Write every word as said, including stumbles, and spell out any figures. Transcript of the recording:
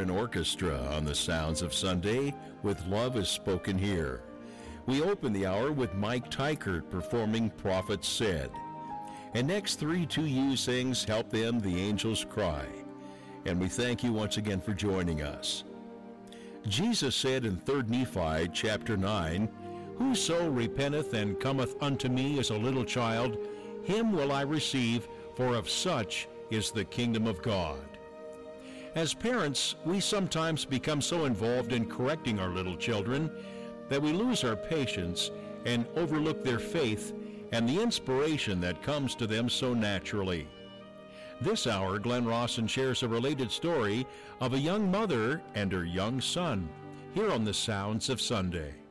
Christian Orchestra on the Sounds of Sunday with Love is Spoken Here. We open the hour with Mike Tykert performing Prophet Said. And next, three two U sings Help Them the Angels Cry. And we thank you once again for joining us. Jesus said in Third Nephi chapter nine, Whoso repenteth and cometh unto me as a little child, him will I receive, for of such is the kingdom of God. As parents, we sometimes become so involved in correcting our little children that we lose our patience and overlook their faith and the inspiration that comes to them so naturally. This hour, Glenn Rawson shares a related story of a young mother and her young son, here on the Sounds of Sunday.